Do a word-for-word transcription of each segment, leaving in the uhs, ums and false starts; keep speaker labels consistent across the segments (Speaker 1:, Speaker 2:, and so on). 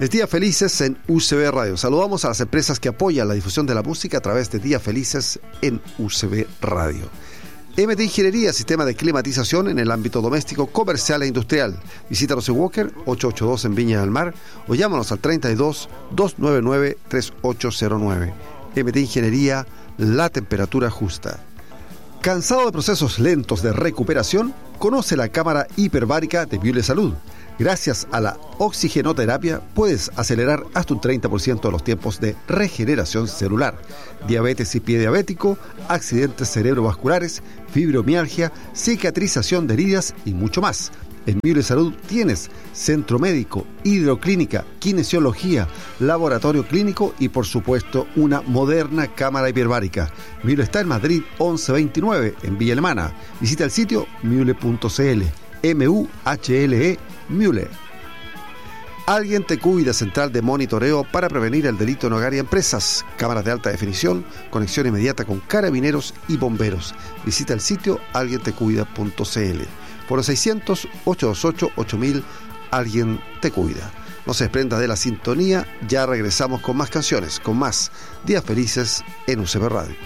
Speaker 1: Es Días Felices en U C B Radio. Saludamos a las empresas que apoyan la difusión de la música a través de Días Felices en U C B Radio. M T Ingeniería, sistema de climatización en el ámbito doméstico, comercial e industrial. Visítanos en Walker, ochocientos ochenta y dos en Viña del Mar, o llámanos al treinta y dos, doscientos noventa y nueve, treinta y ocho cero nueve. M T Ingeniería, la temperatura justa. ¿Cansado de procesos lentos de recuperación? Conoce la cámara hiperbárica de Miule Salud. Gracias a la oxigenoterapia puedes acelerar hasta un treinta por ciento de los tiempos de regeneración celular. Diabetes y pie diabético, accidentes cerebrovasculares, fibromialgia, cicatrización de heridas y mucho más. En Miule Salud tienes centro médico, hidroclínica, kinesiología, laboratorio clínico y por supuesto una moderna cámara hiperbárica. Miule está en Madrid once veintinueve en Villa Alemana. Visita el sitio miule punto cl. M U H L E Miule. Alguien te cuida, central de monitoreo para prevenir el delito en hogar y empresas. Cámaras de alta definición, conexión inmediata con carabineros y bomberos. Visita el sitio alguien te cuida punto cl. Por los seiscientos, ochocientos veintiocho, ocho mil, Alguien te cuida. No se desprenda de la sintonía, ya regresamos con más canciones, con más Días Felices en U C B Radio.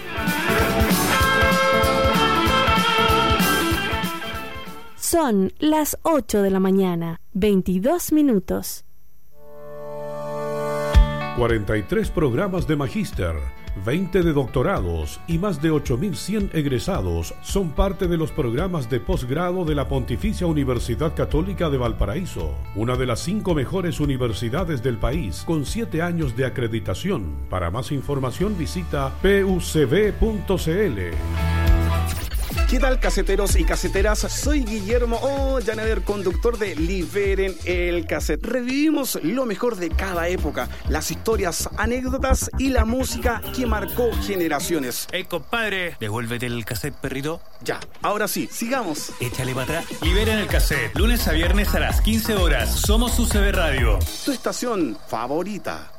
Speaker 2: Son las ocho de la mañana, veintidós minutos.
Speaker 3: cuarenta y tres programas de magíster, veinte de doctorados y más de ocho mil cien egresados son parte de los programas de posgrado de la Pontificia Universidad Católica de Valparaíso, una de las cinco mejores universidades del país, con siete años de acreditación. Para más información visita p u c b punto c l.
Speaker 4: ¿Qué tal, caseteros y caseteras? Soy Guillermo Ollaner, conductor de Liberen el Cassette. Revivimos lo mejor de cada época, las historias, anécdotas y la música que marcó generaciones.
Speaker 5: Hey, compadre, devuélvete el cassette, perrito.
Speaker 4: Ya, ahora sí, sigamos.
Speaker 5: Échale para atrás. Liberen el Cassette, lunes a viernes a las quince horas. Somos U C B Radio.
Speaker 4: Tu estación favorita.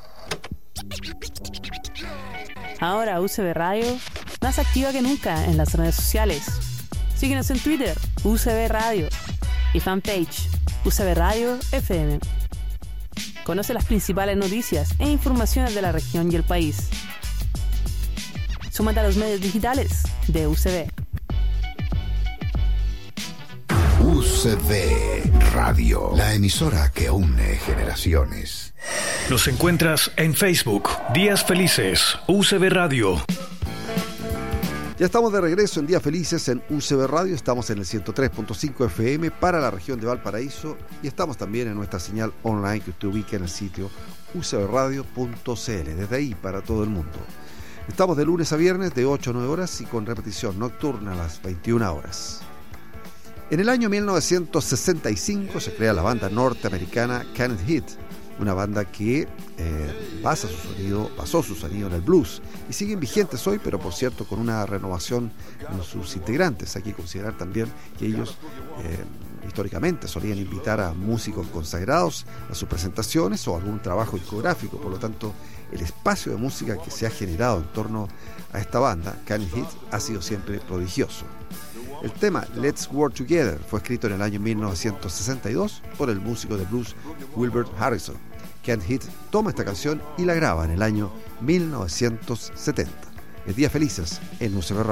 Speaker 2: Ahora U C B Radio, más activa que nunca en las redes sociales. Síguenos en Twitter, U C B Radio, y fanpage, U C B Radio F M. Conoce las principales noticias e informaciones de la región y el país. Súmate a los medios digitales de U C B.
Speaker 6: U C B Radio, la emisora que une generaciones.
Speaker 7: Nos encuentras en Facebook, Días Felices, U C B Radio.
Speaker 1: Ya estamos de regreso en Días Felices en U C B Radio. Estamos en el ciento tres punto cinco F M para la región de Valparaíso y estamos también en nuestra señal online que usted ubica en el sitio u c b radio punto c l. Desde ahí para todo el mundo. Estamos de lunes a viernes de ocho a nueve horas y con repetición nocturna a las veintiuna horas. En el año mil novecientos sesenta y cinco se crea la banda norteamericana Canned Heat, una banda que eh, basa su sonido, basó su sonido en el blues y siguen vigentes hoy, pero por cierto con una renovación en sus integrantes. Hay que considerar también que ellos eh, históricamente solían invitar a músicos consagrados a sus presentaciones o algún trabajo discográfico, por lo tanto el espacio de música que se ha generado en torno a esta banda, Canned Heat, ha sido siempre prodigioso. El tema Let's Work Together fue escrito en el año mil novecientos sesenta y dos por el músico de blues Wilbert Harrison. Canned Heat toma esta canción y la graba en el año mil novecientos setenta. El Días Felices en U C B Radio.